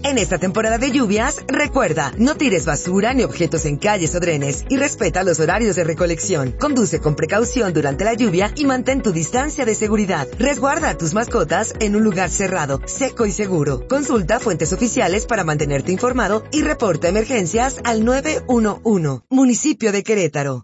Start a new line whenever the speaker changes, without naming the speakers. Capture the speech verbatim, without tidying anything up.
En esta temporada de lluvias, recuerda, no tires basura ni objetos en calles o drenes y respeta los horarios de recolección. Conduce con precaución durante la lluvia y mantén tu distancia de seguridad. Resguarda a tus mascotas en un lugar cerrado, seco y seguro. Consulta fuentes oficiales para mantenerte informado y reporta emergencias al nueve uno uno. Municipio de Querétaro.